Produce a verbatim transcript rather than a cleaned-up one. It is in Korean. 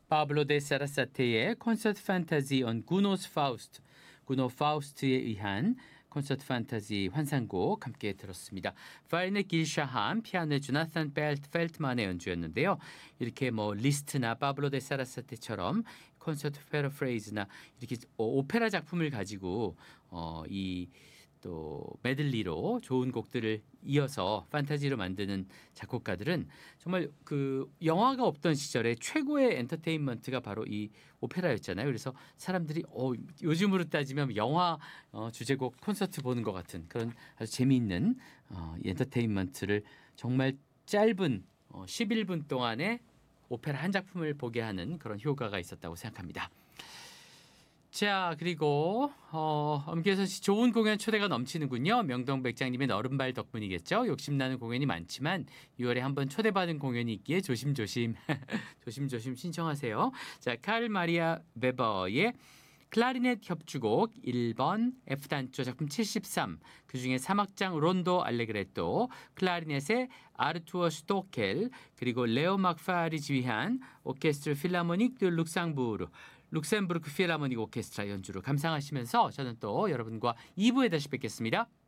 파블로 데 사라사테의 콘서트 판타지 on 구노스 파우스트, 구노 파우스트에 의한 콘서트 판타지 환상곡 함께 들었습니다. 파이넷 길샤함, 피아노의 주나탄 펠트만의 연주였는데요. 이렇게 뭐 리스트나 파블로 데 사라사테처럼 콘서트 패러프레이즈나 이렇게 오페라 작품을 가지고 어, 이 또 메들리로 좋은 곡들을 이어서 판타지로 만드는 작곡가들은 정말 그 영화가 없던 시절에 최고의 엔터테인먼트가 바로 이 오페라였잖아요. 그래서 사람들이 어, 요즘으로 따지면 영화 어, 주제곡 콘서트 보는 것 같은 그런 아주 재미있는 어, 엔터테인먼트를 정말 짧은 어, 십일 분 동안에 오페라 한 작품을 보게 하는 그런 효과가 있었다고 생각합니다. 자, 그리고 어, 엄기선 씨 좋은 공연 초대가 넘치는군요. 명동백장님의 어른발 덕분이겠죠. 욕심나는 공연이 많지만 유월에 한번 초대받은 공연이 있기에 조심조심 조심조심 신청하세요. 자, 카를 마리아 베버의 클라리넷 협주곡 일 번 F단조 작품 칠십삼, 그중에 삼 악장 론도 알레그레토, 클라리넷의 아르투어 슈토켈, 그리고 레오 막파리 지휘한 오케스트라 필라모닉 드 룩상부르 룩셈부르크 필라모닉 오케스트라 연주를 감상하시면서 저는 또 여러분과 이 부에 다시 뵙겠습니다.